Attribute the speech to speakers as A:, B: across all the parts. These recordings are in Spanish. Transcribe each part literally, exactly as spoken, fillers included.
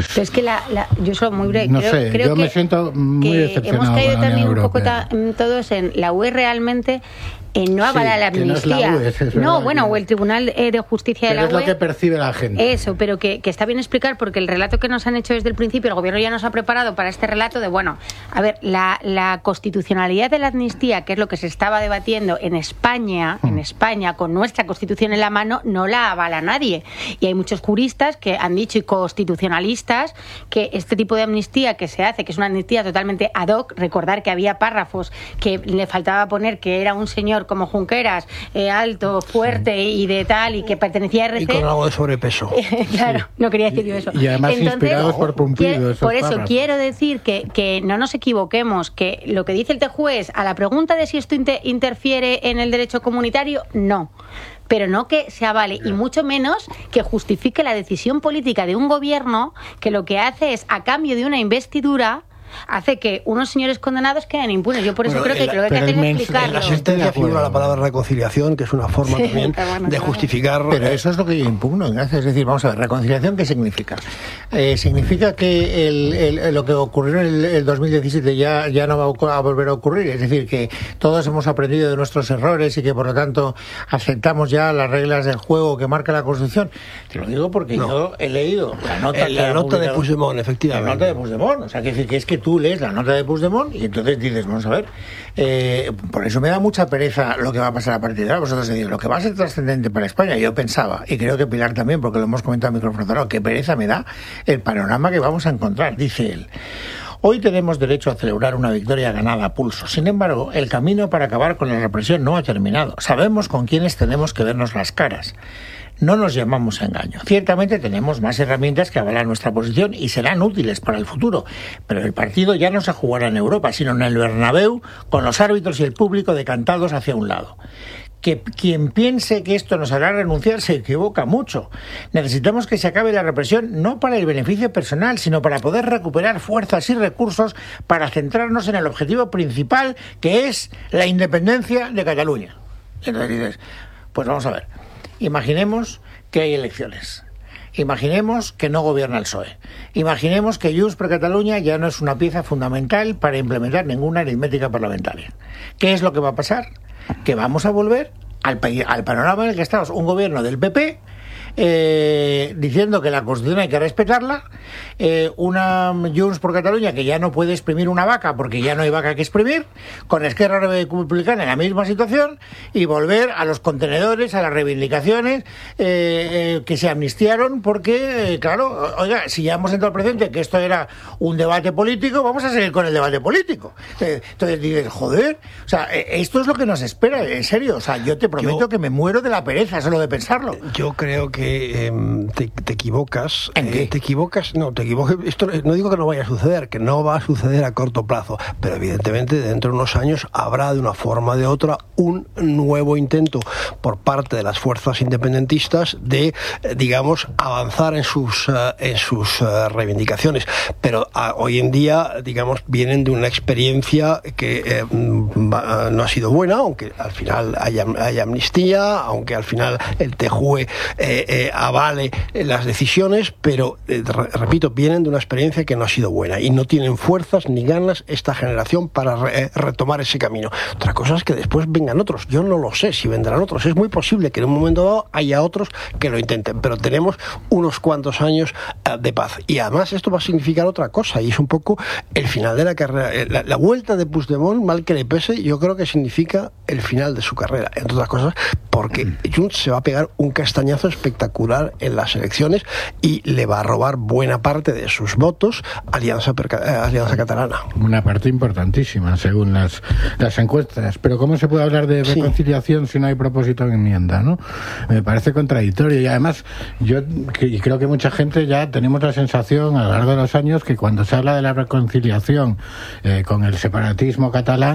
A: Pues,
B: Pero es que la, la, yo soy muy breve.
A: No
B: creo,
A: sé,
B: creo
A: yo
B: que,
A: me siento muy
B: que
A: decepcionado.
B: Hemos caído
A: con la
B: también
A: Unión
B: un poco
A: Europea.
B: ta, todos en la U E realmente. Eh, no avala
A: Sí,
B: la
A: que no es la
B: amnistía.
A: U E, es verdad
B: no, bueno,
A: que-
B: o el Tribunal eh, de Justicia
A: Pero
B: de
A: es
B: la U
A: lo
B: E.
A: que percibe la gente.
B: Eso, pero que, que está bien explicar, porque el relato que nos han hecho desde el principio, el gobierno ya nos ha preparado para este relato de, bueno, a ver, la, la constitucionalidad de la amnistía, que es lo que se estaba debatiendo en España,
A: Hmm.
B: en España, con nuestra constitución en la mano, no la avala nadie. Y hay muchos juristas que han dicho, y constitucionalistas, que este tipo de amnistía que se hace, que es una amnistía totalmente ad hoc, recordar que había párrafos que le faltaba poner que era un señor como Junqueras, eh, alto, fuerte y de tal, y que pertenecía a R C.
C: Y con algo de sobrepeso.
B: Claro, sí. No quería decir yo eso.
A: Y además inspirados por Pumpido.
B: Quiero,
A: esos
B: por eso
A: párrafos.
B: quiero decir que, que no nos equivoquemos, que lo que dice el juez a la pregunta de si esto inter- interfiere en el derecho comunitario, no. Pero no que se avale, y mucho menos que justifique la decisión política de un gobierno que lo que hace es, a cambio de una investidura, hace que unos señores condenados queden impunes. Yo por eso
C: Bueno,
B: creo que
C: la,
B: lo que hay que hacer es explicarlo.
C: En la sentencia figura la palabra reconciliación, que es una forma
B: Sí,
C: también
B: bueno,
C: de
B: claro.
C: justificar.
A: Pero eso es lo que yo impugno, Ignacio. Es decir, vamos a ver, ¿reconciliación qué significa? Eh, significa que el, el, lo que ocurrió en el, el dos mil diecisiete ya, ya no va a volver a ocurrir. Es decir, que todos hemos aprendido de nuestros errores y que por lo tanto aceptamos ya las reglas del juego que marca la Constitución. Te lo digo porque
C: No.
A: yo he leído la nota,
C: Eh, la
A: que
C: nota de
A: publicado-
C: Puigdemont, efectivamente.
A: La nota de Puigdemont. O sea, que, que es que tú lees la nota de Puigdemont y entonces dices, vamos a ver, eh, por eso me da mucha pereza lo que va a pasar a partir de ahora. Vosotros decís, lo que va a ser trascendente para España, yo pensaba, y creo que Pilar también, porque lo hemos comentado en micrófono cerrado, qué pereza me da el panorama que vamos a encontrar, dice él. Hoy tenemos derecho a celebrar una victoria ganada a pulso. Sin embargo, el camino para acabar con la represión no ha terminado. Sabemos con quiénes tenemos que vernos las caras. No nos llamamos a engaño. Ciertamente tenemos más herramientas que avalan nuestra posición y serán útiles para el futuro, pero el partido ya no se jugará en Europa, sino en el Bernabéu, con los árbitros y el público decantados hacia un lado. Que quien piense que esto nos hará renunciar se equivoca mucho. Necesitamos que se acabe la represión no para el beneficio personal, sino para poder recuperar fuerzas y recursos para centrarnos en el objetivo principal, que es la independencia de Cataluña. Y entonces dices, pues vamos a ver. Imaginemos que hay elecciones. Imaginemos que no gobierna el P S O E. Imaginemos que Junts per Catalunya ya no es una pieza fundamental para implementar ninguna aritmética parlamentaria. ¿Qué es lo que va a pasar? Que vamos a volver al, al panorama en el que estamos. Un gobierno del P P eh, diciendo que la Constitución hay que respetarla, eh, una Junts per Catalunya que ya no puede exprimir una vaca porque ya no hay vaca que exprimir, con Esquerra Republicana en la misma situación, y volver a los contenedores, a las reivindicaciones eh, eh, que se amnistiaron porque, eh, claro, oiga, si ya hemos entrado al presente que esto era un debate político, vamos a seguir con el debate político. Eh, entonces dices, joder, o sea, eh, esto es lo que nos espera, en serio, o sea, yo te prometo
C: Yo-
A: que me muero de la pereza solo de pensarlo.
C: Yo creo que eh, te, te equivocas.
A: ¿En
C: eh,
A: qué?
C: te equivocas, no, te equivocas. Esto no digo que no vaya a suceder, que no va a suceder a corto plazo, pero evidentemente dentro de unos años habrá de una forma o de otra un nuevo intento por parte de las fuerzas independentistas de, eh, digamos, avanzar en sus eh, en sus eh, reivindicaciones. Pero ah, hoy en día, digamos, vienen de una experiencia que eh, mm, va- no ha sido buena, aunque al final haya, haya amnistía, aunque al final el T J U E eh, eh, avale eh, las decisiones, pero eh, re- repito, vienen de una experiencia que no ha sido buena y no tienen fuerzas ni ganas esta generación para re- eh, retomar ese camino. Otra cosa es que después vengan otros. Yo no lo sé si vendrán otros. Es muy posible que en un momento dado haya otros que lo intenten, pero tenemos unos cuantos años eh, de paz. Y además esto va a significar otra cosa, y es un poco el final de la carrera. Eh, La, la vuelta de Puigdemont, mal que le pese, yo creo que significa el final de su carrera, entre otras cosas, porque Junts se va a pegar un castañazo espectacular en las elecciones y le va a robar buena parte de sus votos a Alianza, per, eh, Alianza Catalana.
A: Una parte importantísima, según las, las encuestas. Pero ¿cómo se puede hablar de
C: Sí.
A: reconciliación si no hay propósito de enmienda, no? Me parece contradictorio. Y además, yo que- y creo que mucha gente ya tenemos la sensación a lo largo de los años que cuando se habla de la reconciliación eh, con el separatismo catalán,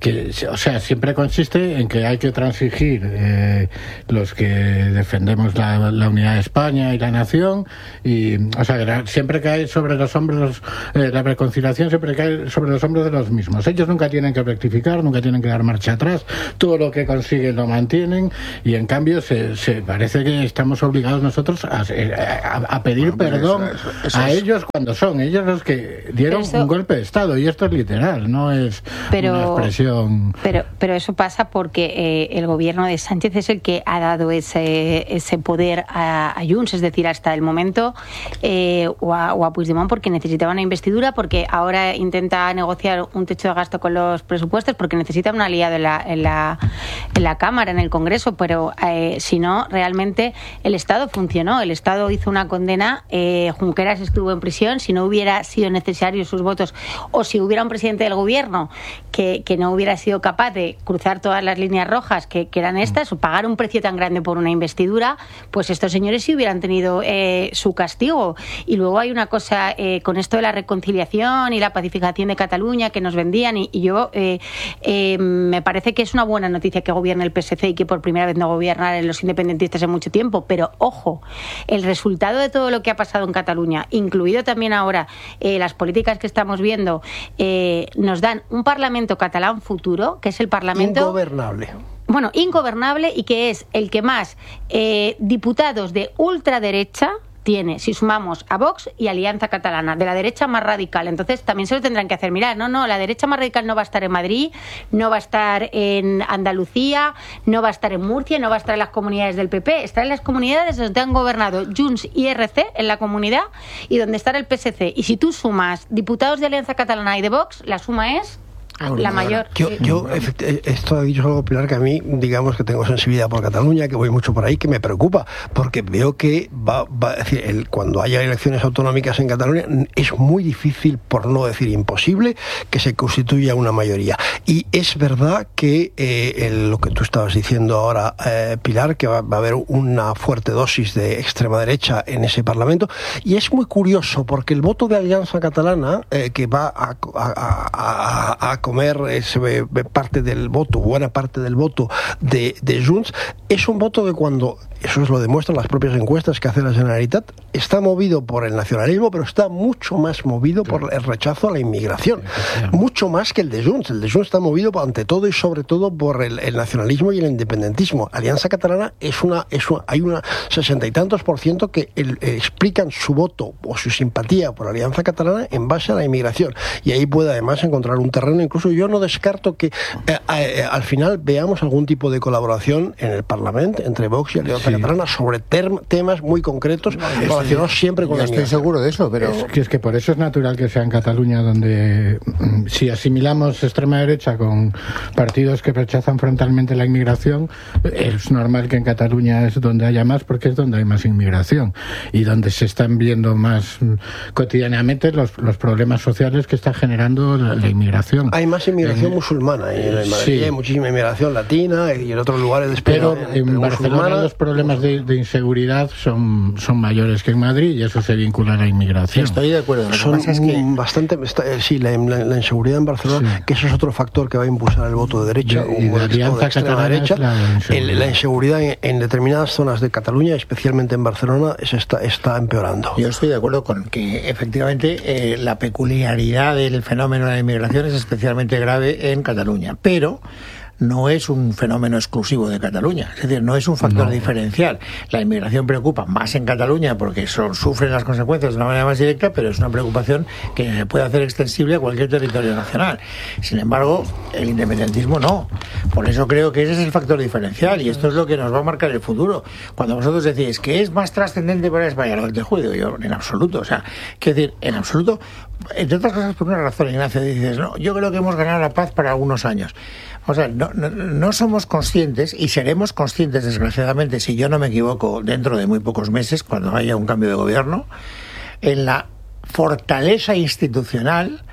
D: que, o sea, siempre consiste en que hay que transigir eh, los que defendemos la, la unidad de España y la nación, y, o sea, siempre cae sobre los hombros, eh, la reconciliación siempre cae sobre los hombros de los mismos. Ellos nunca tienen que rectificar, nunca tienen que dar marcha atrás, todo lo que consiguen lo mantienen, y en cambio se, se parece que estamos obligados nosotros a, a, a pedir bueno, perdón eso, eso, eso a es... ellos cuando son ellos los que dieron eso... un golpe de Estado, y esto es literal, no es pero, una expresión.
B: Pero, pero eso pasa porque eh, el gobierno de Sánchez es el que ha dado ese, ese poder a, a Junts, es decir, hasta el momento, eh, o, a, o a Puigdemont, porque necesitaba una investidura, porque ahora intenta negociar un techo de gasto con los presupuestos, porque necesita un aliado en la, en la, en la Cámara, en el Congreso, pero eh, si no, realmente el Estado funcionó, el Estado hizo una condena, eh, Junqueras estuvo en prisión, si no hubiera sido necesario sus votos, o si hubiera un presidente del gobierno que, que no hubiera sido capaz de cruzar todas las líneas rojas que, que eran estas, o pagar un precio tan grande por una investidura, pues estos señores sí hubieran tenido eh, su castigo. Y luego hay una cosa eh, con esto de la reconciliación y la pacificación de Cataluña que nos vendían, y, y yo eh, eh, me parece que es una buena noticia que gobierne el P S C y que por primera vez no gobiernan los independentistas en mucho tiempo, pero ojo, el resultado de todo lo que ha pasado en Cataluña, incluido también ahora eh, las políticas que estamos viendo, eh, nos dan un Parlamento catalán futuro, que es el Parlamento...
C: Ingobernable.
B: Bueno, ingobernable, y que es el que más eh, diputados de ultraderecha tiene, si sumamos a Vox y Alianza Catalana, de la derecha más radical. Entonces también se lo tendrán que hacer mirar. No, no, la derecha más radical no va a estar en Madrid, no va a estar en Andalucía, no va a estar en Murcia, no va a estar en las comunidades del P P, está en las comunidades donde han gobernado Junts y R C en la comunidad, y donde está el P S C. Y si tú sumas diputados de Alianza Catalana y de Vox, la suma es la mayor.
C: Yo, yo esto ha dicho algo, Pilar, que a mí, digamos que tengo sensibilidad por Cataluña, que voy mucho por ahí, que me preocupa, porque veo que va, va, es decir, el, cuando haya elecciones autonómicas en Cataluña es muy difícil, por no decir imposible, que se constituya una mayoría. Y es verdad que eh, el, lo que tú estabas diciendo ahora, eh, Pilar, que va, va a haber una fuerte dosis de extrema derecha en ese Parlamento, y es muy curioso porque el voto de Alianza Catalana, eh, que va a, a, a, a comer ese, parte del voto, buena parte del voto de, de Junts, es un voto que, cuando, eso es lo demuestran las propias encuestas que hace la Generalitat, está movido por el nacionalismo, pero está mucho más movido por el rechazo a la inmigración, mucho más que el de Junts. El de Junts está movido ante todo y sobre todo por el, el nacionalismo y el independentismo. Alianza Catalana es una, es una hay una sesenta y tantos por ciento que el, eh, explican su voto o su simpatía por Alianza Catalana en base a la inmigración, y ahí puede además encontrar un terreno. Incluso yo no descarto que eh, eh, al final veamos algún tipo de colaboración en el Parlamento entre Vox y Alianza sí. Catalana sobre term, temas muy concretos, no, relacionados siempre con
A: yo
C: la
A: estoy seguro de eso, pero
D: es que, es que por eso es natural que sea en Cataluña donde, si asimilamos extrema derecha con partidos que rechazan frontalmente la inmigración, es normal que en Cataluña es donde haya más, porque es donde hay más inmigración y donde se están viendo más cotidianamente los, los problemas sociales que está generando la, la inmigración.
C: Hay más inmigración eh, musulmana, en Madrid sí. Hay muchísima inmigración latina y en otros lugares de España.
D: Pero en, en Barcelona musulmana, los problemas de, de inseguridad son, son mayores que en Madrid, y eso se vincula a la inmigración.
A: Estoy de acuerdo. Lo
C: son
A: que pasa es que
C: bastante, está, sí, la, la, la inseguridad en Barcelona, sí. que eso es otro factor que va a impulsar el voto de derecha
D: de,
C: o,
D: de,
C: de, o de extrema derecha. La inseguridad, el, la inseguridad en, en determinadas zonas de Cataluña, especialmente en Barcelona, se está, está empeorando.
A: Yo estoy de acuerdo con que efectivamente eh, la peculiaridad del fenómeno de la inmigración es especialmente grave en Cataluña, pero no es un fenómeno exclusivo de Cataluña, es decir, no es un factor no. diferencial. La inmigración preocupa más en Cataluña porque son, sufren las consecuencias de una manera más directa, pero es una preocupación que se puede hacer extensible a cualquier territorio nacional. Sin embargo, el independentismo no. Por eso creo que ese es el factor diferencial, y esto es lo que nos va a marcar el futuro. Cuando vosotros decís que es más trascendente para España, lo del juicio, yo en absoluto, o sea, quiero decir, en absoluto, entre otras cosas por una razón, Ignacio, dices, no, yo creo que hemos ganado la paz para algunos años. O sea, no, no, no somos conscientes, y seremos conscientes, desgraciadamente, si yo no me equivoco, dentro de muy pocos meses, cuando haya un cambio de gobierno, en la fortaleza institucional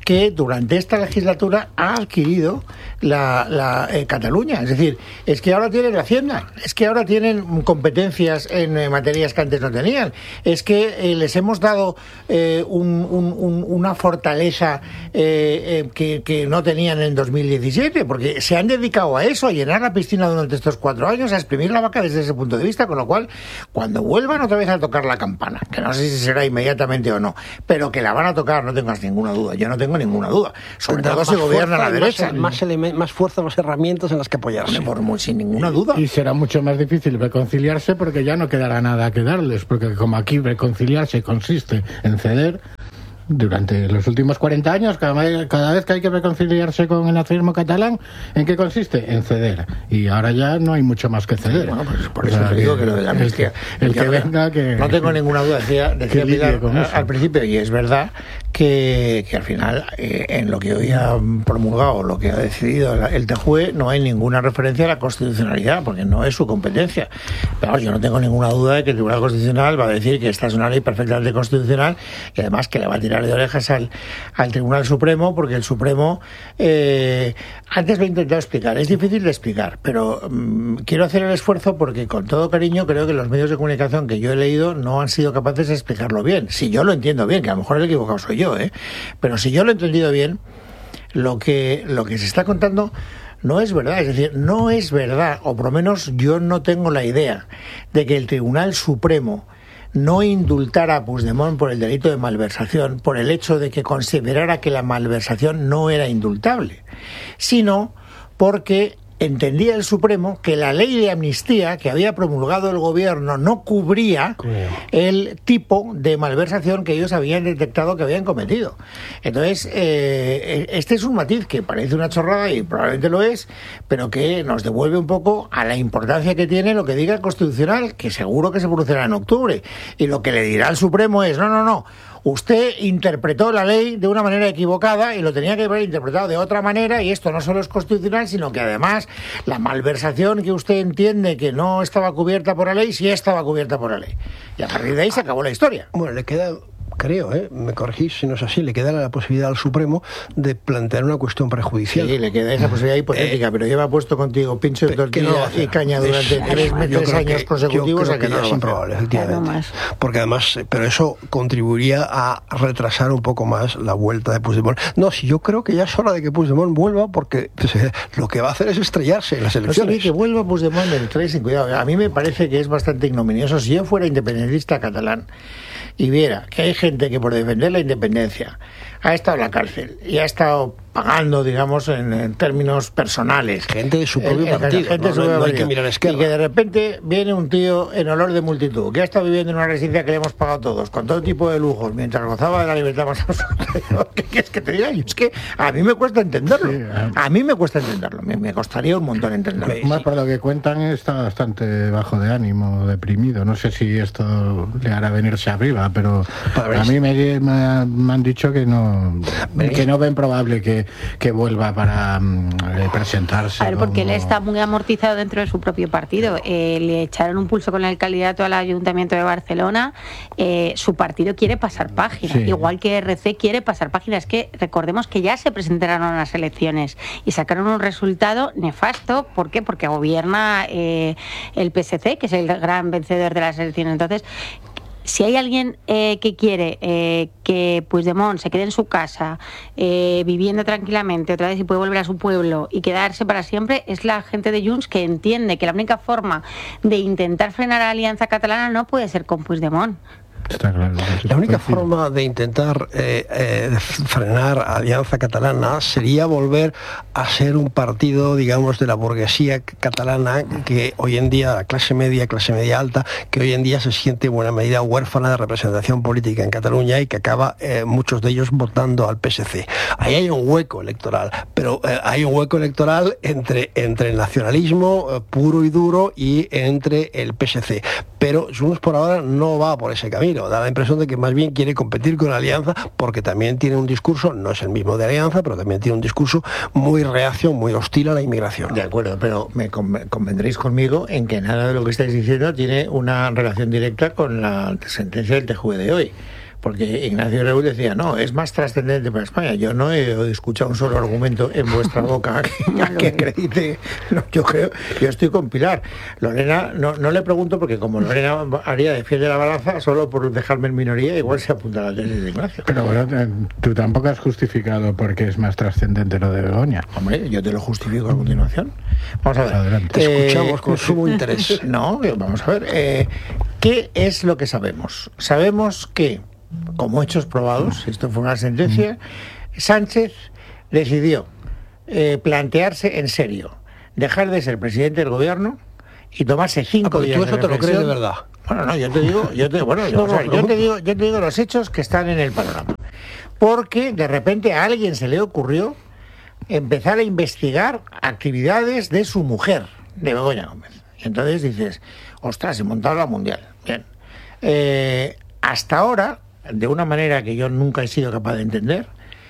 A: que durante esta legislatura ha adquirido la, la eh, Cataluña. Es decir, es que ahora tienen la Hacienda, es que ahora tienen competencias en eh, materias que antes no tenían, es que eh, les hemos dado eh, un, un, un, una fortaleza eh, eh, que, que no tenían en dos mil diecisiete, porque se han dedicado a eso, a llenar la piscina durante estos cuatro años, a exprimir la vaca desde ese punto de vista, con lo cual, cuando vuelvan otra vez a tocar la campana, que no sé si será inmediatamente o no, pero que la van a tocar, no tengas ninguna duda, yo no tengo ninguna duda, sobre todo si gobierna la derecha.
C: Más, más, más fuerza, más herramientas en las que apoyarse.
A: Por, sin ninguna duda.
D: Y será mucho más difícil reconciliarse porque ya no quedará nada que darles, porque como aquí reconciliarse consiste en ceder. Durante los últimos cuarenta años, cada vez, cada vez que hay que reconciliarse con el nacionalismo catalán, ¿en qué consiste? En ceder. Y ahora ya no hay mucho más que ceder.
A: Bueno, pues por eso o sea, te digo que, que lo de la amnistía.
D: El que, el que venga, que...
A: No tengo ninguna duda, decía, decía Pilar al, al principio, y es verdad que, que al final, eh, en lo que hoy ha promulgado, lo que ha decidido el T J U E, no hay ninguna referencia a la constitucionalidad, porque no es su competencia. Pero yo no tengo ninguna duda de que el Tribunal Constitucional va a decir que esta es una ley perfectamente constitucional y además que le va a tirar de orejas al, al Tribunal Supremo, porque el Supremo eh, antes lo he intentado explicar, es difícil de explicar, pero um, quiero hacer el esfuerzo porque con todo cariño creo que los medios de comunicación que yo he leído no han sido capaces de explicarlo bien. Si yo lo entiendo bien, que a lo mejor el equivocado soy yo, ¿eh? Pero si yo lo he entendido bien, lo que, lo que se está contando no es verdad, es decir, no es verdad, o por lo menos yo no tengo la idea de que el Tribunal Supremo no indultara a Puigdemont por el delito de malversación, por el hecho de que considerara que la malversación no era indultable, sino porque entendía el Supremo que la ley de amnistía que había promulgado el gobierno no cubría el tipo de malversación que ellos habían detectado que habían cometido. Entonces, eh, este es un matiz que parece una chorrada y probablemente lo es, pero que nos devuelve un poco a la importancia que tiene lo que diga el Constitucional, que seguro que se producirá en octubre. Y lo que le dirá el Supremo es, no, no, no, usted interpretó la ley de una manera equivocada y lo tenía que haber interpretado de otra manera, y esto no solo es constitucional, sino que además la malversación que usted entiende que no estaba cubierta por la ley, sí estaba cubierta por la ley. Y a partir de ahí se acabó la historia.
C: Bueno, le queda... Creo, ¿eh? Me corregís si no es así, le queda la posibilidad al Supremo de plantear una cuestión prejudicial.
A: Sí, le queda esa posibilidad hipotética, eh, pero lleva puesto contigo pincho de tortilla no y caña durante es, tres, tres años que, consecutivos a que, que no
C: es improbable, efectivamente. Porque además, pero eso contribuiría a retrasar un poco más la vuelta de Puigdemont. No, si yo creo que ya es hora de que Puigdemont vuelva, porque pues, lo que va a hacer es estrellarse en las elecciones.
A: No sé, que vuelva Puigdemont, me trae sin cuidado. A mí me parece que es bastante ignominioso. Si yo fuera independentista catalán y viera que hay gente que por defender la independencia ha estado en la cárcel y ha estado pagando, digamos, en, en términos personales.
C: Gente de su propio
A: el,
C: partido,
A: gente
C: no,
A: su
C: no,
A: propio
C: no hay
A: partido.
C: que mirar a la izquierda.
A: Y que de repente viene un tío en olor de multitud, que ha estado viviendo en una residencia que le hemos pagado todos, con todo tipo de lujos, mientras gozaba de la libertad más absoluta. ¿Qué quieres que te diga? Es que a mí me cuesta entenderlo. Sí, a mí me cuesta entenderlo. Me, me costaría un montón entenderlo.
D: Más por lo que cuentan, está bastante bajo de ánimo, deprimido. No sé si esto le hará venirse arriba, pero a mí me, me, me han dicho que no, que no ven probable que, que vuelva para um, presentarse.
B: A ver, porque
D: como...
B: él está muy amortizado dentro de su propio partido. Eh, le echaron un pulso con el candidato al Ayuntamiento de Barcelona. Eh, su partido quiere pasar página, sí. Igual que R C quiere pasar página. Es que recordemos que ya se presentaron a las elecciones y sacaron un resultado nefasto. ¿Por qué? Porque gobierna eh, el P S C, que es el gran vencedor de las elecciones. Entonces, si hay alguien eh, que quiere eh, que Puigdemont se quede en su casa, eh, viviendo tranquilamente, otra vez y puede volver a su pueblo y quedarse para siempre, es la gente de Junts, que entiende que la única forma de intentar frenar a la Alianza Catalana no puede ser con Puigdemont.
D: Está claro.
C: La única forma de intentar eh, eh, frenar a Alianza Catalana sería volver a ser un partido, digamos, de la burguesía catalana, que hoy en día, la clase media, clase media alta, que hoy en día se siente en buena medida huérfana de representación política en Cataluña y que acaba, eh, muchos de ellos, votando al P S C. Ahí hay un hueco electoral, pero eh, hay un hueco electoral entre, entre el nacionalismo eh, puro y duro y entre el P S C. Pero Junts por ahora no va por ese camino. Da la impresión de que más bien quiere competir con la Alianza, porque también tiene un discurso, no es el mismo de Alianza, pero también tiene un discurso muy reacio, muy hostil a la inmigración.
A: De acuerdo, pero me convendréis conmigo en que nada de lo que estáis diciendo tiene una relación directa con la sentencia del T J U E de hoy. porque Ignacio Reúl decía, no, es más trascendente para España. Yo no he escuchado un solo argumento en vuestra boca que, que acredite. No, yo creo, yo estoy con Pilar. Lorena, no, no le pregunto porque como Lorena haría de fiel de la balanza, solo por dejarme en minoría, igual se apunta a la tesis de Ignacio.
D: Pero bueno, tú tampoco has justificado por qué es más trascendente lo de Begoña.
A: Hombre, yo te lo justifico a continuación. Vamos a ver.
D: Adelante.
C: Te
A: Eh,
C: escuchamos con sumo interés.
A: No, vamos a ver. Eh, ¿Qué es lo que sabemos? Sabemos que, como hechos probados, si esto fue una sentencia, Sánchez decidió eh, plantearse en serio, dejar de ser presidente del gobierno y tomarse cinco
C: Ah,
A: días
C: tú
A: de
C: eso te lo crees de
A: reflexión.
C: verdad.
A: Bueno, no, yo te digo, yo te, bueno, yo,
C: No,
A: o sea,
C: no,
A: yo
C: no.
A: te digo, yo te digo los hechos que están en el panorama. Porque de repente a alguien se le ocurrió empezar a investigar actividades de su mujer, de Begoña Gómez. Y entonces dices, ostras, he montado la mundial. Bien. Eh, hasta ahora, de una manera que yo nunca he sido capaz de entender,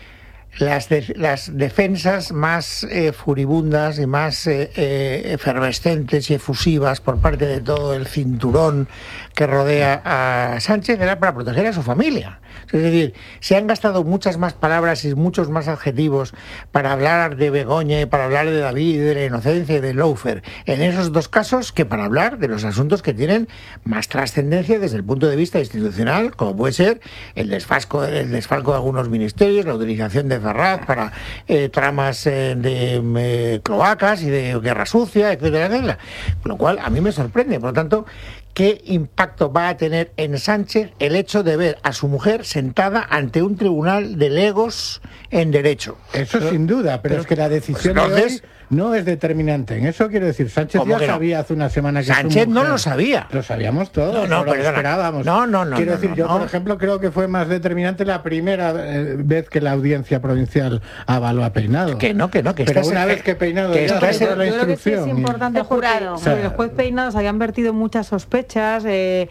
A: las, de, las defensas más eh, furibundas y más eh, eh, efervescentes y efusivas por parte de todo el cinturón que rodea a Sánchez era para proteger a su familia. Es decir, se han gastado muchas más palabras y muchos más adjetivos para hablar de Begoña y para hablar de David, de la inocencia y de Lawfare en esos dos casos que para hablar de los asuntos que tienen más trascendencia desde el punto de vista institucional, como puede ser el desfalco, el desfalco de algunos ministerios, la utilización de Ferraz para eh, tramas eh, de eh, cloacas y de guerra sucia, etcétera, etcétera. Con lo cual, a mí me sorprende. Por lo tanto, ¿qué impacto va a tener en Sánchez el hecho de ver a su mujer sentada ante un tribunal de legos en derecho?
D: Eso
A: Pero,
D: sin duda, pero,
A: pero
D: es que la decisión
A: pues entonces,
D: de hoy no es determinante. En eso quiero decir, Sánchez
A: ¿cómo
D: ya
A: que no?
D: sabía hace una semana que
A: Sánchez
D: su
A: no
D: mujer-
A: lo sabía.
D: Lo sabíamos todos,
A: No, no,
D: no, lo
A: perdona.
D: esperábamos.
A: No, no, no,
D: Quiero
A: no,
D: decir,
A: no,
D: yo,
A: no.
D: por ejemplo, creo que fue más determinante la primera eh, vez que la audiencia provincial avaló a Peinado.
A: Que no, que no, que
D: Pero
A: estás-
D: una vez que Peinado
A: que
D: ya
A: estás-
D: dio la
E: Yo creo que sí es
D: instrucción y-
E: importante
B: El
E: porque
B: jurado.
E: sobre el juez Peinado se habían vertido muchas sospechas, eh,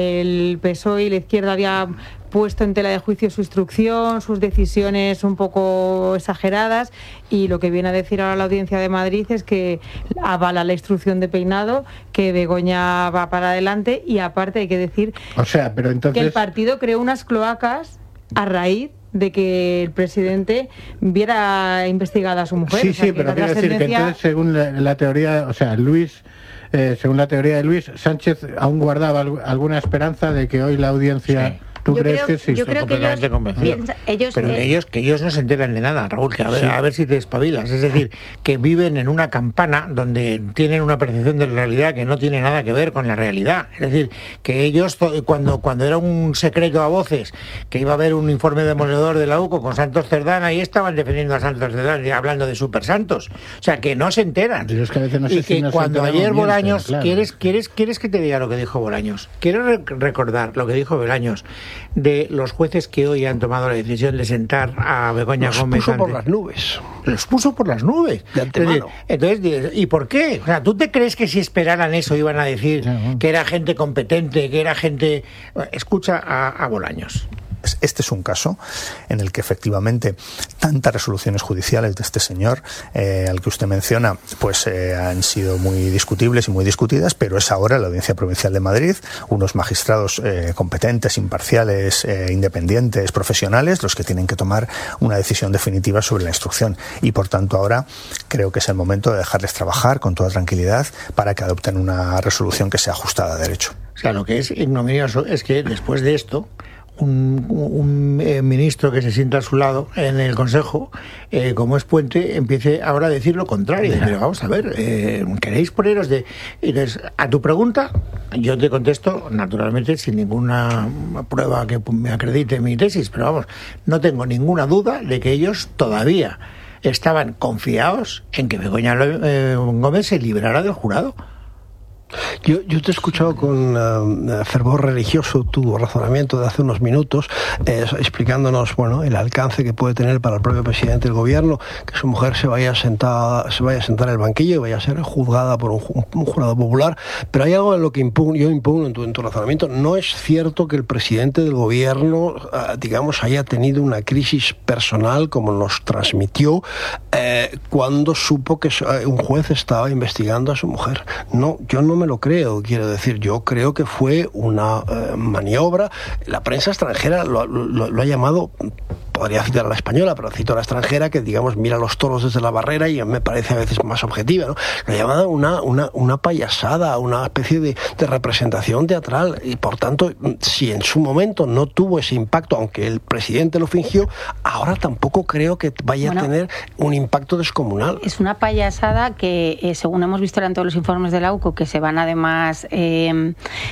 E: el P S O E y la izquierda había puesto en tela de juicio su instrucción, sus decisiones un poco exageradas, y lo que viene a decir ahora la Audiencia de Madrid es que avala la instrucción de Peinado, que Begoña va para adelante, y aparte hay que decir
D: O sea, pero entonces...
E: que el partido creó unas cloacas a raíz de que el presidente viera investigada a su mujer.
D: Sí,
E: O sea,
D: sí,
E: que
D: pero
E: la
D: quiero decir que
E: trascendencia-
D: entonces, según la, la teoría, o sea, Luis, eh, según la teoría de Luis, Sánchez aún guardaba al- alguna esperanza de que hoy la audiencia...
A: Sí.
D: ¿Tú
B: Yo
D: crees
B: creo-
D: que sí?
B: yo creo que
A: completamente
B: ellos
A: convencido.
B: piensan- ellos,
A: Pero
B: eh,
A: que ellos, que ellos no se enteran de nada, Raúl, que a ver,
D: Sí.
A: a ver si te espabilas. Es decir, que viven en una campana donde tienen una percepción de la realidad que no tiene nada que ver con la realidad. Es decir, que ellos, to- cuando, cuando era un secreto a voces, que iba a haber un informe demoledor de la U C O con Santos Cerdán, y estaban defendiendo a Santos Cerdán y hablando de super santos. O sea, que no se enteran.
D: Yo es que a veces no sé
A: y
D: si
A: que
D: nos
A: cuando
D: enteramos
A: ayer
D: bien,
A: Bolaños,
D: pero claro.
A: ¿quieres, quieres, ¿quieres que te diga lo que dijo Bolaños? Quiero re- recordar lo que dijo Bolaños de los jueces que hoy han tomado la decisión de sentar a Begoña
C: Los
A: Gómez.
C: puso por
A: ante-
C: las nubes.
A: Los puso por las nubes.
C: De antemano.
A: Entonces, entonces, ¿y por qué? O sea, ¿tú te crees que si esperaran eso iban a decir
D: Claro.
A: que era gente competente, que era gente... Escucha a, a Bolaños.
F: Este es un caso en el que efectivamente tantas resoluciones judiciales de este señor eh, al que usted menciona pues eh, han sido muy discutibles y muy discutidas, pero es ahora la Audiencia Provincial de Madrid, unos magistrados eh, competentes, imparciales, eh, independientes, profesionales, los que tienen que tomar una decisión definitiva sobre la instrucción, y por tanto ahora creo que es el momento de dejarles trabajar con toda tranquilidad para que adopten una resolución que sea ajustada a derecho.
A: O sea, lo que es ignominioso es que después de esto, un, un eh, ministro que se sienta a su lado en el Consejo, eh, como es Puente, empiece ahora a decir lo contrario. Pero vamos a ver, eh, ¿queréis poneros de...? Entonces, a tu pregunta, yo te contesto, naturalmente, sin ninguna prueba que me acredite mi tesis, pero vamos, no tengo ninguna duda de que ellos todavía estaban confiados en que Begoña eh, Gómez se librara del jurado.
C: Yo, yo te he escuchado con uh, fervor religioso tu razonamiento de hace unos minutos, eh, explicándonos bueno el alcance que puede tener para el propio presidente del gobierno que su mujer se vaya a sentar, se vaya a sentar en el banquillo y vaya a ser juzgada por un, un jurado popular. Pero hay algo en lo que impugno, yo impugno en tu, en tu razonamiento. No es cierto que el presidente del gobierno, uh, digamos, haya tenido una crisis personal como nos transmitió eh, cuando supo que un juez estaba investigando a su mujer. No, yo no me lo creo. creo, quiero decir, yo creo que fue una eh, maniobra. La prensa extranjera lo, lo, lo ha llamado, podría citar a la española, pero cito a la extranjera, que digamos mira los toros desde la barrera y me parece a veces más objetiva, ¿no? Lo ha llamado una, una, una payasada, una especie de, de representación teatral, y por tanto, si en su momento no tuvo ese impacto, aunque el presidente lo fingió, ahora tampoco creo que vaya bueno, a tener un impacto descomunal.
B: Es una payasada que, eh, según hemos visto en todos los informes de la U C O, que se van además eh,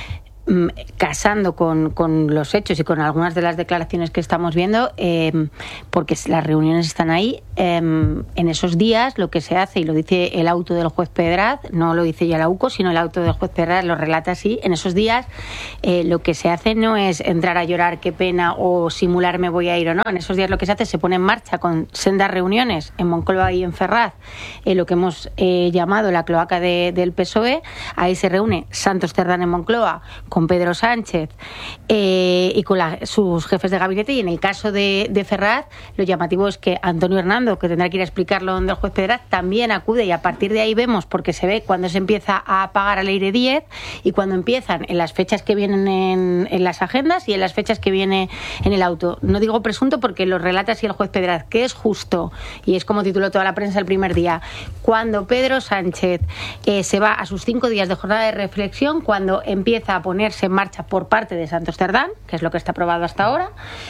B: casando con, con los hechos y con algunas de las declaraciones que estamos viendo, eh, porque las reuniones están ahí. Eh, en esos días lo que se hace, y lo dice el auto del juez Pedraz, no lo dice ya la U C O, sino el auto del juez Pedraz lo relata así, en esos días eh, lo que se hace no es entrar a llorar, qué pena, o simular me voy a ir o no. En esos días lo que se hace es se pone en marcha con sendas reuniones en Moncloa y en Ferraz, eh, lo que hemos eh, llamado la cloaca de, del P S O E. Ahí se reúne Santos Cerdán en Moncloa con Pedro Sánchez eh, y con la, sus jefes de gabinete, y en el caso de, de Ferraz lo llamativo es que Antonio Hernando, que tendrá que ir a explicarlo donde el juez Pedraz, también acude, y a partir de ahí vemos, porque se ve cuando se empieza a apagar a Leire Díez y cuando empiezan en las fechas que vienen en, en las agendas y en las fechas que viene en el auto. No digo presunto porque lo relata así el juez Pedraz, que es justo, y es como tituló toda la prensa el primer día, cuando Pedro Sánchez eh, se va a sus cinco días de jornada de reflexión, cuando empieza a ponerse en marcha por parte de Santos Cerdán, que es lo que está aprobado hasta ahora,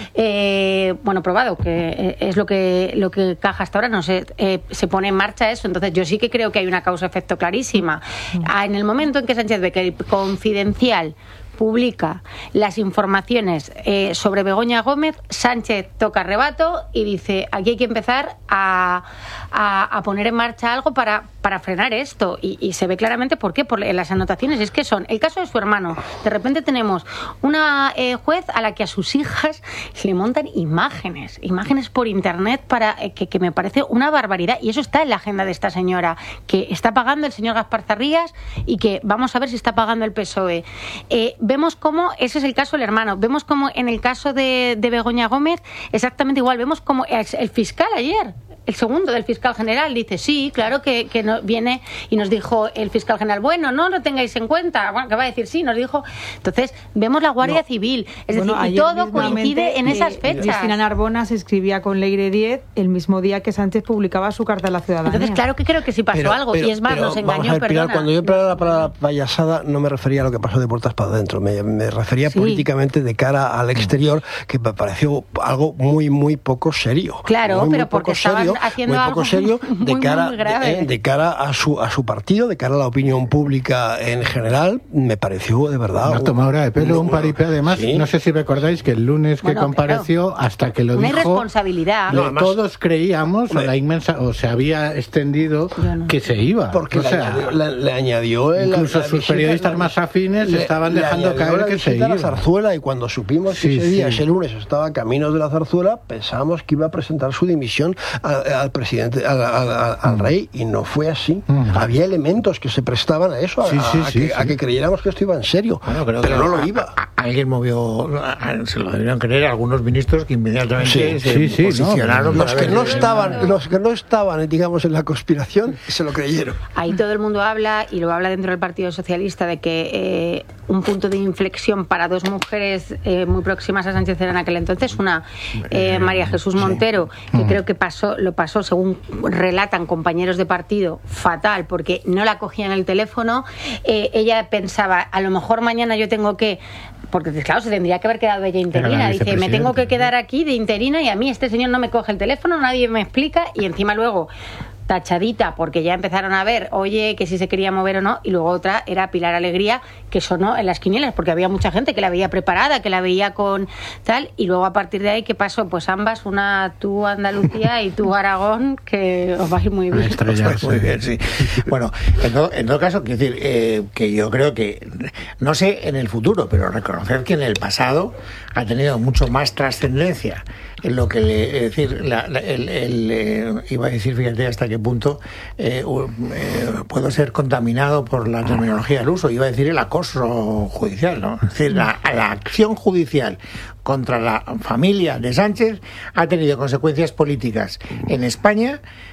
B: eh, bueno, probado, que es lo que lo que caja hasta ahora, no sé, eh, se pone en marcha eso. Entonces yo sí que creo que hay una causa-efecto clarísima. Ah, en el momento en que Sánchez ve que el Confidencial publica las informaciones eh, sobre Begoña Gómez, Sánchez toca rebato y dice, aquí hay que empezar a, a, a poner en marcha algo para, para frenar esto, y, y se ve claramente por qué, por en las anotaciones. Es que son el caso de su hermano. De repente tenemos una eh, juez a la que a sus hijas le montan imágenes imágenes por internet para eh, que, que me parece una barbaridad, y eso está en la agenda de esta señora, que está pagando el señor Gaspar Zarrías y que vamos a ver si está pagando el P S O E. eh, Vemos cómo, ese es el caso del hermano, vemos cómo en el caso de, de Begoña Gómez, exactamente igual, vemos cómo el, el fiscal ayer, el segundo del fiscal general, dice, sí, claro que, que no, viene, y nos dijo el fiscal general, bueno, no lo tengáis en cuenta, bueno, que va a decir sí, nos dijo. Entonces, vemos la Guardia no. Civil, es bueno, decir, y todo coincide en esas fechas.
E: Cristina Narbona se escribía con Leire Díez el mismo día que Sánchez publicaba su carta a la ciudadanía.
B: Entonces, claro que creo que sí pasó pero, algo, pero, y es más, nos engañó,
C: ver,
B: perdona.
C: Pilar, cuando yo empleaba la palabra payasada, no me refería a lo que pasó de puertas para adentro, me, me refería sí. políticamente de cara al exterior, que me pareció algo muy, muy poco serio.
B: Claro,
C: muy,
B: pero
C: muy
B: porque estaban
C: serio,
B: haciendo algo
C: serio de
B: muy,
C: cara
B: muy grave.
C: De, de cara a su a su partido, de cara a la opinión pública en general, me pareció de verdad
D: una tomadura de pelo, un paripé. Además, ¿sí? No sé si recordáis que el lunes que bueno, compareció, claro, hasta que lo
B: una
C: dijo,
B: irresponsabilidad.
C: Lo, además,
D: todos creíamos, o la inmensa, o se había extendido no. que se iba.
C: Porque
D: o
C: le,
D: sea,
C: añadió, le, le añadió el,
D: incluso
C: la, la
D: sus
C: visita,
D: periodistas
C: la,
D: más afines
C: le,
D: estaban
C: le
D: dejando caer que se iba.
C: La Zarzuela, y cuando supimos
D: sí,
C: que ese día,
D: sí.
C: ese lunes, estaba a caminos de la Zarzuela, pensábamos que iba a presentar su dimisión al, al presidente, al, al, al, al rey, y no fue así. Mm. Había elementos que se prestaban a eso, a, sí, sí, a, sí, que, sí. a que creyéramos que esto iba en serio, bueno, pero que no lo iba.
A: A, a, alguien movió, a, se lo debieron creer algunos ministros que inmediatamente
C: sí,
A: se
C: sí, sí,
A: posicionaron.
C: No. Los que no estaban, los que no estaban, digamos, en la conspiración, se lo creyeron.
B: Ahí todo el mundo habla, y lo habla dentro del Partido Socialista, de que eh, un punto de inflexión para dos mujeres eh, muy próximas a Sánchez en aquel entonces, una eh, María Jesús Montero, sí. que mm. creo que pasó, lo pasó, según relatan compañeros de partido, fatal, porque no la cogían el teléfono. Eh, ella pensaba, a lo mejor mañana yo tengo que, porque claro, se tendría que haber quedado ella interina, dice, me tengo que quedar aquí de interina y a mí este señor no me coge el teléfono, nadie me explica, y encima luego tachadita, porque ya empezaron a ver, oye, que si se quería mover o no, y luego otra era Pilar Alegría, que sonó en las quinielas, porque había mucha gente que la veía preparada, que la veía con tal, y luego a partir de ahí, ¿qué pasó? Pues ambas, una tú Andalucía y tú Aragón, que os va a ir muy bien.
A: Estrellas, muy bien, sí. Bueno, en todo, en todo caso, quiero decir, eh, que yo creo que, no sé en el futuro, pero reconocer que en el pasado ha tenido mucho más trascendencia en lo que le, es decir, la, la, el, el, eh, iba a decir, fíjate hasta qué punto eh, eh, puedo ser contaminado por la terminología del uso, iba a decir el acoso judicial, ¿no? Es decir, la, la acción judicial contra la familia de Sánchez ha tenido consecuencias políticas en España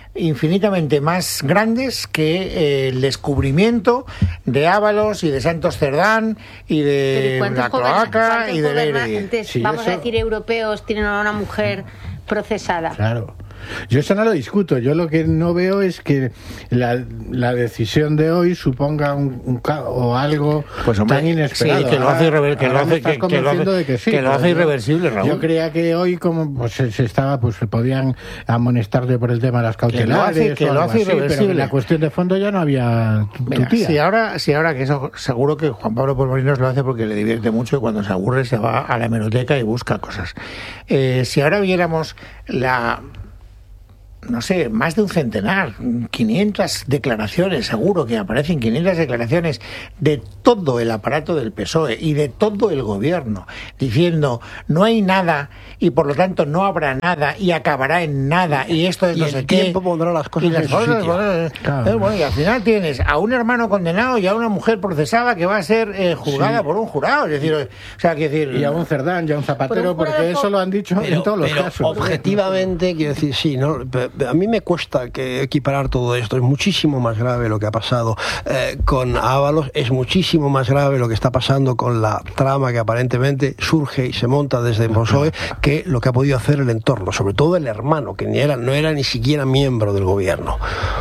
A: infinitamente más grandes que eh, el descubrimiento de Ábalos y de Santos Cerdán y de la cloaca y de Leire.
B: Sí, vamos eso... a decir, europeos tienen a una mujer procesada.
D: Claro. Yo eso no lo discuto. Yo lo que no veo es que la, la decisión de hoy suponga un, un o algo pues, hombre, tan inesperado.
A: Sí, que lo hace irreversible, que, lo hace, que, que lo hace, que sí, que lo hace irreversible, Raúl.
D: Yo creía que hoy como pues, se estaba, pues se podían amonestarle por el tema de las cautelares, que lo hace, que lo hace así, irreversible. Pero la cuestión de fondo ya no había tutía.
A: Si ahora, si ahora que eso seguro que Juan Pablo Polmorinos lo hace porque le divierte mucho y cuando se aburre se va a la hemeroteca y busca cosas. Eh, si ahora viéramos la no sé, más de un centenar, quinientas declaraciones, seguro que aparecen quinientas declaraciones de todo el aparato del P S O E y de todo el gobierno, diciendo no hay nada y por lo tanto no habrá nada y acabará en nada y esto es
C: y
A: no
C: el
A: sé
C: tiempo
A: qué.
C: pondrá las cosas
A: y las
C: en su
A: cosas,
C: sitio.
A: Bueno, claro. bueno, y al final tienes a un hermano condenado y a una mujer procesada que va a ser eh, juzgada sí. por un jurado. Es decir, o sea, quiero decir,
D: y a un Cerdán y a un Zapatero, por un porque eso lo han dicho
C: pero,
D: en todos los
C: pero
D: casos.
C: Objetivamente, quiero decir, sí, no, a mí me cuesta que equiparar todo esto. Es muchísimo más grave lo que ha pasado eh, con Ábalos, es muchísimo más grave lo que está pasando con la trama que aparentemente surge y se monta desde el P S O E que lo que ha podido hacer el entorno, sobre todo el hermano, que ni era, no era ni siquiera miembro del gobierno.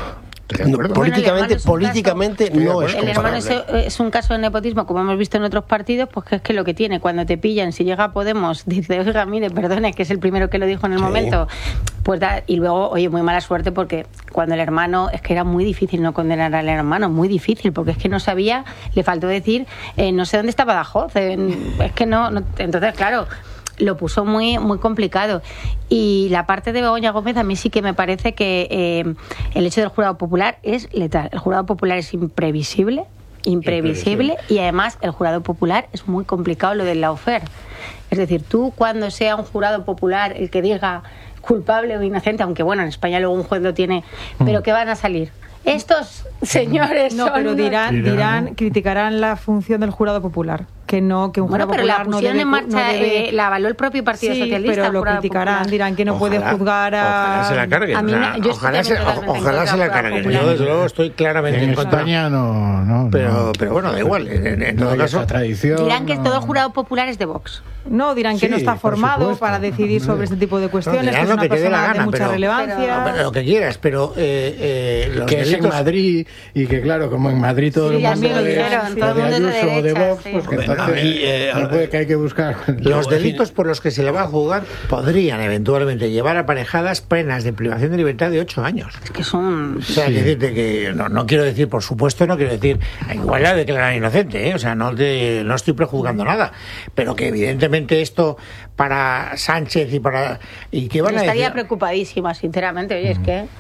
C: No, bueno, políticamente es políticamente caso, no es
B: el hermano es, es un caso de nepotismo, como hemos visto en otros partidos, pues que es que lo que tiene, cuando te pillan, si llega a Podemos, dice, oiga, mire, perdone, que es el primero que lo dijo en el sí. momento, pues da, y luego, oye, muy mala suerte, porque cuando el hermano, es que era muy difícil no condenar al hermano, muy difícil, porque es que no sabía, le faltó decir, eh, no sé dónde está Badajoz, eh, es que no, no, entonces, claro, lo puso muy muy complicado. Y la parte de Begoña Gómez a mí sí que me parece que eh, el hecho del jurado popular es letal. El jurado popular es imprevisible, imprevisible, imprevisible. Y además el jurado popular es muy complicado lo del lawfare. Es decir, tú cuando sea un jurado popular el que diga culpable o inocente, aunque bueno, en España luego un juez lo tiene, pero ¿qué van a salir? Estos señores
E: no,
B: son
E: pero dirán, dirán, dirán, criticarán la función del jurado popular, que no, que un
B: bueno,
E: jurado
B: pero
E: popular
B: la pusieron
E: no debe,
B: en marcha,
E: no debe...
B: eh, la avaló el propio Partido
E: sí,
B: Socialista.
E: Pero lo criticarán,
B: popular.
E: dirán que no
A: ojalá,
E: puede juzgar a.
A: Ojalá se la carguen.
B: A mí me, yo
A: ojalá se, ojalá se la carguen. Yo desde luego estoy claramente
D: en,
A: en contra.
D: España no, no,
A: pero,
D: no.
A: pero bueno, da igual. En, en todo
D: no
A: caso,
D: tradición,
B: dirán que
D: no.
B: todo jurado popular es de Vox.
E: No, dirán que
D: sí,
E: no está formado
D: supuesto,
E: para decidir sobre este tipo de cuestiones,
A: no,
E: que es una
A: que
E: persona
A: la gana,
E: de mucha
A: pero,
E: relevancia.
A: Pero, lo que quieras, pero eh, eh, los
D: que
A: delitos...
D: es en Madrid y que claro, como en Madrid todo
B: sí,
D: el mundo
B: lo dijeron,
D: es,
B: todo
D: o de
B: el mundo
D: Ayuso
B: de
D: o de
B: derecha,
D: Vox,
B: sí.
D: pues que
C: Bueno,
D: entonces
C: a mí, eh,
D: no puede que hay que buscar.
A: Los delitos por los que se le va a juzgar podrían eventualmente llevar aparejadas penas de privación de libertad de ocho años.
B: Es que son...
A: O sea,
D: sí.
A: que decirte que no, no quiero decir, por supuesto, no quiero decir igual la declarar inocente, ¿eh? O sea, no, te, no estoy prejuzgando nada, pero que evidentemente esto para Sánchez y para... ¿Y qué van a
B: estaría
A: decir?
B: preocupadísima, sinceramente. Oye, es que...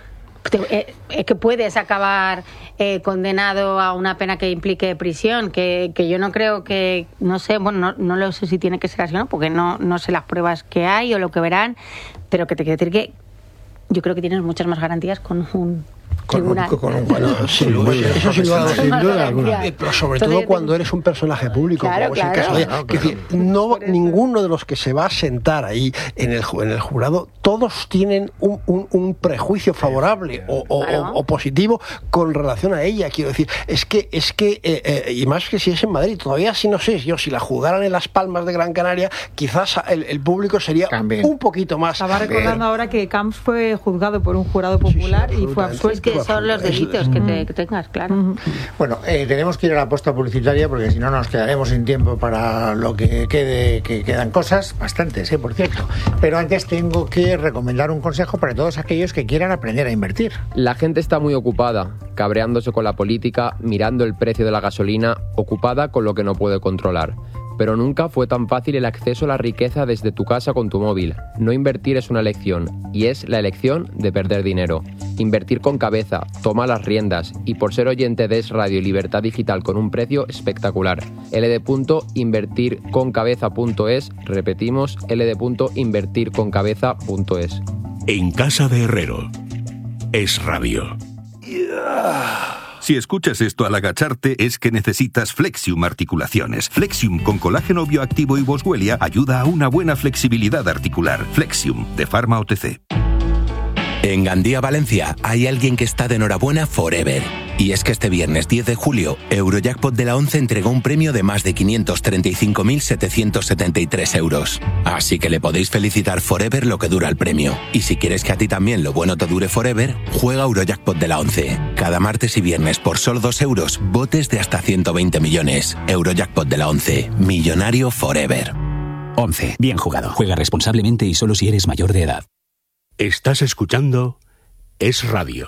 B: Te, eh, que puedes acabar eh, condenado a una pena que implique prisión, que, que yo no creo que, no sé, bueno, no, no lo sé si tiene que ser así o no, porque no, no sé las pruebas que hay o lo que verán, pero que te quiero decir que yo creo que tienes muchas más garantías con un tribunal.
A: Con, con un bueno,
C: sin duda, eso sin duda,
B: sin duda alguna.
C: Pero sobre
B: Entonces,
C: todo cuando eres un personaje público,
B: claro,
C: como
B: claro,
C: es el caso de
A: claro,
C: que
A: claro.
C: decir, no ninguno de los que se va a sentar ahí en el en el jurado, todos tienen un, un, un prejuicio favorable o, o,
B: claro.
C: o, o positivo con relación a ella. Quiero decir, es que es que eh, eh, y más que si es en Madrid, todavía sí no sé yo si la jugaran en Las Palmas de Gran Canaria, quizás el, el público sería
A: También.
C: un poquito más.
E: Estaba recordando ahora que Camps fue juzgado por un jurado popular
C: sí, sí,
E: y fue absuelto.
B: Es que son los delitos que, te, que tengas, claro.
E: Uh-huh.
A: Bueno, eh, tenemos que ir a la posta publicitaria porque si no nos quedaremos sin tiempo para lo que quede, que quedan cosas, bastantes, eh, por cierto. Pero antes tengo que recomendar un consejo para todos aquellos que quieran aprender a invertir.
G: La gente está muy ocupada, cabreándose con la política, mirando el precio de la gasolina, ocupada con lo que no puede controlar. Pero nunca fue tan fácil el acceso a la riqueza desde tu casa con tu móvil. No invertir es una elección, y es la elección de perder dinero. Invertir con cabeza, toma las riendas, y por ser oyente de Es Radio y Libertad Digital con un precio espectacular. L D punto invertir con cabeza punto es, repetimos, L D punto invertir con cabeza punto es.
H: En casa de Herrero. Es Radio. Si escuchas esto al agacharte es que necesitas Flexium Articulaciones. Flexium con colágeno bioactivo y Boswellia ayuda a una buena flexibilidad articular. Flexium de Pharma O T C.
I: En Gandía, Valencia, hay alguien que está de enhorabuena forever. Y es que este viernes diez de julio, Eurojackpot de la once entregó un premio de más de quinientos treinta y cinco mil setecientos setenta y tres euros. Así que le podéis felicitar forever lo que dura el premio. Y si quieres que a ti también lo bueno te dure forever, juega Eurojackpot de la once. Cada martes y viernes por solo dos euros, botes de hasta ciento veinte millones. Eurojackpot de la once. Millonario forever.
J: once. Bien jugado. Juega responsablemente y solo si eres mayor de edad.
K: Estás escuchando Es Radio.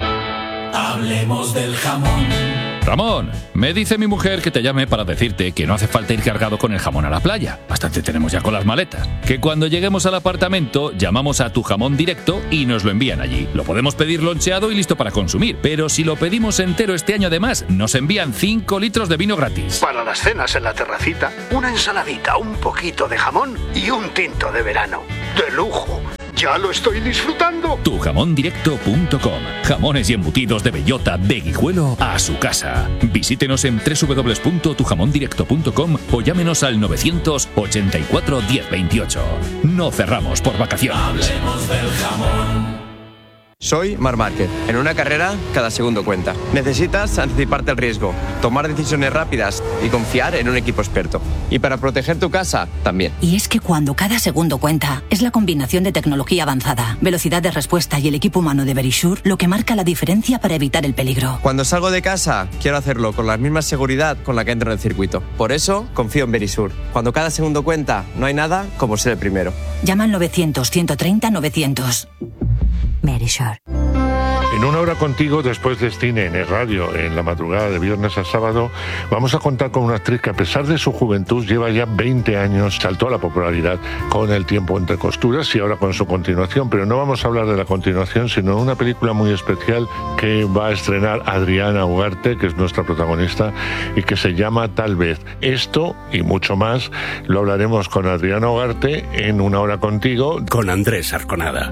L: Hablemos del jamón.
M: Ramón, me dice mi mujer que te llame para decirte que no hace falta ir cargado con el jamón a la playa. Bastante tenemos ya con las maletas. Que cuando lleguemos al apartamento, llamamos a Tu Jamón Directo y nos lo envían allí. Lo podemos pedir loncheado y listo para consumir. Pero si lo pedimos entero este año además, nos envían cinco litros de vino gratis.
N: Para las cenas en la terracita, una ensaladita, un poquito de jamón y un tinto de verano. ¡De lujo! ¡Ya lo estoy disfrutando!
M: tu jamón directo punto com. Jamones y embutidos de bellota de Guijuelo a su casa. Visítenos en doble u doble u doble u punto tu jamón directo punto com o llámenos al novecientos ochenta y cuatro diez veintiocho. No cerramos por vacaciones.
L: Hablemos del jamón.
O: Soy Marc Márquez. En una carrera, cada segundo cuenta. Necesitas anticiparte al riesgo, tomar decisiones rápidas y confiar en un equipo experto. Y para proteger tu casa, también.
P: Y es que cuando cada segundo cuenta, es la combinación de tecnología avanzada, velocidad de respuesta y el equipo humano de Verisure lo que marca la diferencia para evitar el peligro.
O: Cuando salgo de casa, quiero hacerlo con la misma seguridad con la que entro en el circuito. Por eso, confío en Verisure. Cuando cada segundo cuenta, no hay nada como ser el primero.
P: Llama al novecientos, ciento treinta, novecientos. Verisure.
K: En una hora contigo, después de cine en el radio, en la madrugada de viernes a sábado, vamos a contar con una actriz que a pesar de su juventud lleva ya veinte años, saltó a la popularidad con El tiempo entre costuras y ahora con su continuación, pero no vamos a hablar de la continuación, sino de una película muy especial que va a estrenar Adriana Ugarte, que es nuestra protagonista, y que se llama Tal vez. Esto y mucho más lo hablaremos con Adriana Ugarte en Una hora contigo,
Q: con Andrés Arconada.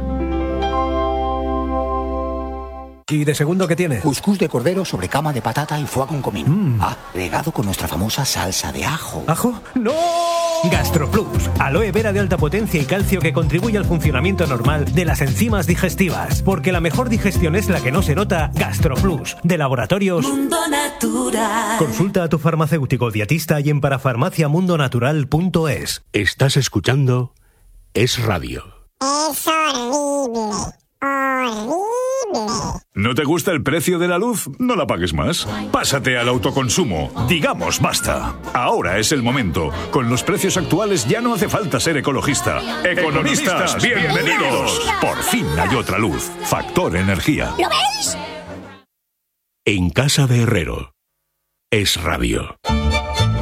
R: ¿Y de segundo qué tiene?
S: Cuscús de cordero sobre cama de patata y foie con comino. Mm. Ah, regado con nuestra famosa salsa de ajo.
R: ¿Ajo? ¡No! GastroPlus, aloe vera de alta potencia y calcio que contribuye al funcionamiento normal de las enzimas digestivas. Porque la mejor digestión es la que no se nota. GastroPlus, de Laboratorios
L: Mundo Natural.
R: Consulta a tu farmacéutico dietista y en parafarmacia mundo natural punto es.
K: Estás escuchando Es Radio.
T: Es horrible. Horrible.
U: ¿No te gusta el precio de la luz? No la pagues más. Pásate al autoconsumo. Digamos basta. Ahora es el momento. Con los precios actuales ya no hace falta ser ecologista. Economistas, bienvenidos. Por fin hay otra luz. Factor Energía.
T: ¿Lo veis?
K: En casa de Herrero. Es Radio.